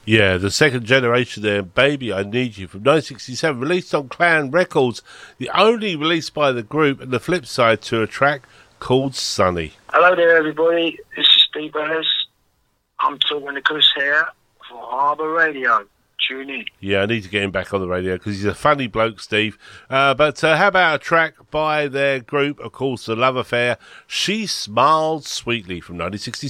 Yeah, the second generation there, Baby I Need You, from 1967, released on Clan Records, the only release by the group, and the flip side to a track called Sunny. Hello there, everybody. This is Steve Ellis. I'm talking to Chris here for Harbour Radio. Tune in. Yeah, I need to get him back on the radio because he's a funny bloke, Steve. But how about a track by their group, of course, The Love Affair, She Smiled Sweetly, from 1967.